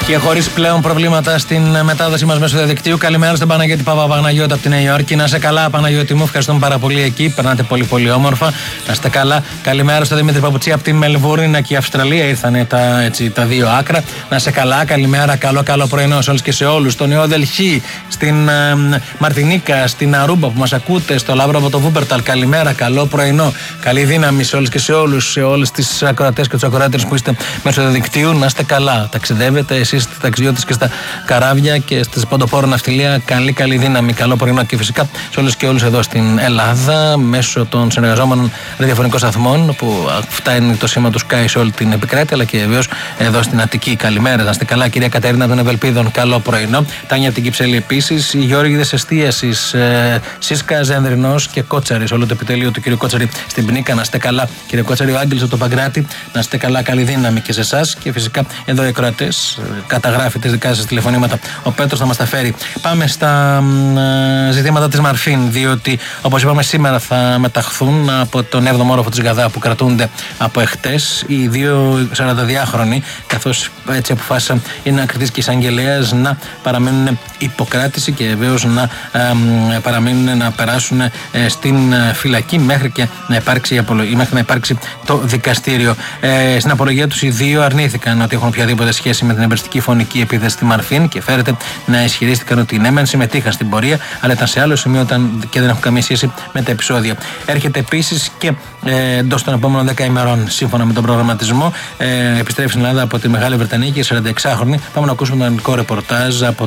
Και χωρίς πλέον προβλήματα στην μετάδοση μας μέσω διαδικτύου. Καλημέρα στον Παναγιώτη Παπαπαναγιώτη από τη Νέα Υόρκη. Να είσαι καλά, Παναγιώτη μου. Ευχαριστούμε πάρα πολύ εκεί. Περνάτε πολύ πολύ όμορφα. Να είστε καλά. Καλημέρα στον Δημήτρη Παπουτσί από τη Μελβούρνη και η Αυστραλία. Ήρθανε τα δύο άκρα. Να είσαι καλά. Καλημέρα. Καλό πρωινό σε όλους και σε όλους. Στο Νέο Δελχή, στην Μαρτινίκα, στην Αρούμπα που μας ακούτε, στο Λαύρο από το Βούπερταλ. Καλημέρα. Καλό πρωινό. Καλή δύναμη σε όλους και σε όλους. Σε όλες τις ακροατές και τους ακροάτες που είστε μέσω διαδικτύου. Να είστε καλά. Ταξιδεύετε εσείς στις ταξιδιώτες και στα καράβια και στις ποντοπόρο ναυτιλία. Καλή δύναμη, καλό πρωινό και φυσικά σε όλους και όλους εδώ στην Ελλάδα μέσω των συνεργαζόμενων ραδιοφωνικών σταθμών που φτάνει το σήμα του Sky σε όλη την επικράτεια, αλλά και βεβαίως εδώ στην Αττική. Καλημέρα, να είστε καλά, κυρία Κατερίνα των Ευελπίδων. Καλό πρωινό. Τάνια από την Κυψέλη επίσης. Οι Γεώργιδες Εστίασης, Σίσκα, Ζενδρινός και Κότσαρης. Όλο το επιτελείο του κ. Κότσαρη στην Πνίκα. Να είστε καλά, κύριε Κότσαρη. Ο Άγγελος από το Παγκράτη. Να είστε καλά, καλή δύναμη και σε εσάς. Και φυσικά εδώ οι ακροατές. Καταγράφει τις δικά σας τηλεφωνήματα. Ο Πέτρος θα μας τα φέρει. Πάμε στα ζητήματα της Μαρφίν, διότι όπως είπαμε σήμερα θα μεταχθούν από τον 7ο όροφο της Γαδά που κρατούνται από εχτες οι δύο 42χρονοι, καθώς έτσι αποφάσισαν οι ανακριτής και εισαγγελέας να παραμείνουν υποκράτηση και βεβαίως να παραμείνουν να περάσουν στην φυλακή μέχρι να υπάρξει το δικαστήριο. Στην απολογία τους οι δύο αρνήθηκαν ότι έχουν οποιαδήποτε σχέση με την εμπεριστική φωνική επίθεση στη Μαρφίν και φέρεται να ισχυρίστηκαν ότι ναι, μεν συμμετείχαν στην πορεία, αλλά ήταν σε άλλο σημείο και δεν έχουν καμία σχέση με τα επεισόδια. Έρχεται επίσης και εντός των επόμενων 10 ημερών, σύμφωνα με τον προγραμματισμό, επιστρέφει στην Ελλάδα από τη Μεγάλη Βρετανία και 46χρονη. Πάμε να ακούσουμε το ελληνικό ρεπορτάζ από